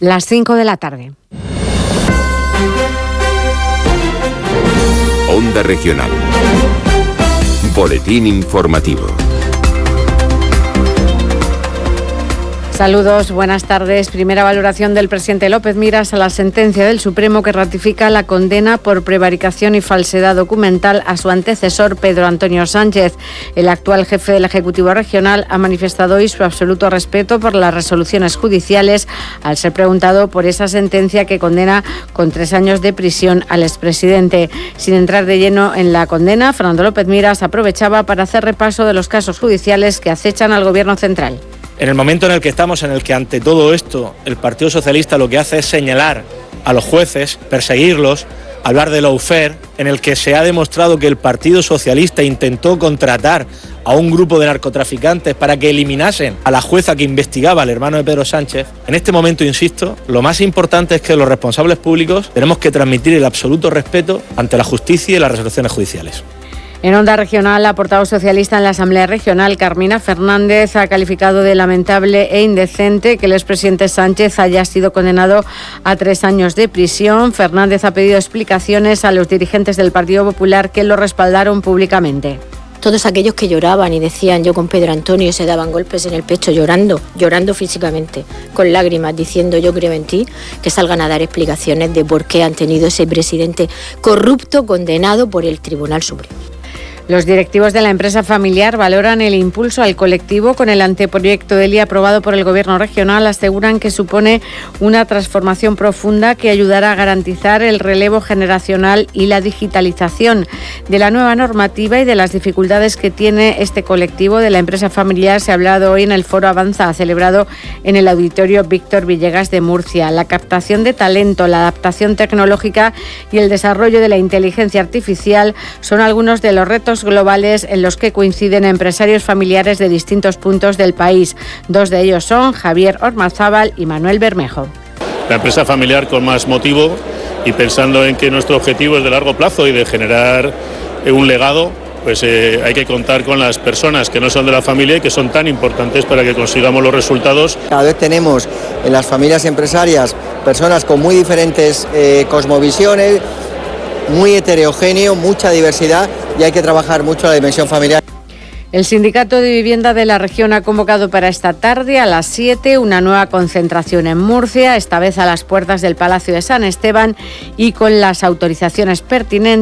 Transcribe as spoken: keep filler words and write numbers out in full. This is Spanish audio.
las cinco de la tarde. Onda Regional. Boletín informativo. Saludos, buenas tardes. Primera valoración del presidente López Miras a la sentencia del Supremo que ratifica la condena por prevaricación y falsedad documental a su antecesor Pedro Antonio Sánchez. El actual jefe del Ejecutivo Regional ha manifestado hoy su absoluto respeto por las resoluciones judiciales al ser preguntado por esa sentencia que condena con tres años de prisión al expresidente. Sin entrar de lleno en la condena, Fernando López Miras aprovechaba para hacer repaso de los casos judiciales que acechan al Gobierno central. En el momento en el que estamos, en el que ante todo esto el Partido Socialista lo que hace es señalar a los jueces, perseguirlos, hablar de lawfare, en el que se ha demostrado que el Partido Socialista intentó contratar a un grupo de narcotraficantes para que eliminasen a la jueza que investigaba al hermano de Pedro Sánchez. En este momento, insisto, lo más importante es que los responsables públicos tenemos que transmitir el absoluto respeto ante la justicia y las resoluciones judiciales. En Onda Regional, la portavoz socialista en la Asamblea Regional, Carmina Fernández, ha calificado de lamentable e indecente que el expresidente Sánchez haya sido condenado a tres años de prisión. Fernández ha pedido explicaciones a los dirigentes del Partido Popular que lo respaldaron públicamente. Todos aquellos que lloraban y decían yo con Pedro Antonio, se daban golpes en el pecho llorando, llorando físicamente, con lágrimas, diciendo yo creo en ti, que salgan a dar explicaciones de por qué han tenido ese presidente corrupto condenado por el Tribunal Supremo. Los directivos de la empresa familiar valoran el impulso al colectivo con el anteproyecto de ley aprobado por el Gobierno regional. Aseguran que supone una transformación profunda que ayudará a garantizar el relevo generacional y la digitalización de la nueva normativa y de las dificultades que tiene este colectivo de la empresa familiar. Se ha hablado hoy en el Foro Avanza, celebrado en el Auditorio Víctor Villegas de Murcia. La captación de talento, la adaptación tecnológica y el desarrollo de la inteligencia artificial son algunos de los retos globales en los que coinciden empresarios familiares de distintos puntos del país. Dos de ellos son Javier Ormazábal y Manuel Bermejo. La empresa familiar con más motivo y pensando en que nuestro objetivo es de largo plazo y de generar un legado, pues eh, hay que contar con las personas que no son de la familia y que son tan importantes para que consigamos los resultados. Cada vez tenemos en las familias empresarias personas con muy diferentes eh, cosmovisiones, muy heterogéneo, mucha diversidad y hay que trabajar mucho la dimensión familiar. El Sindicato de Vivienda de la región ha convocado para esta tarde a las siete una nueva concentración en Murcia, esta vez a las puertas del Palacio de San Esteban y con las autorizaciones pertinentes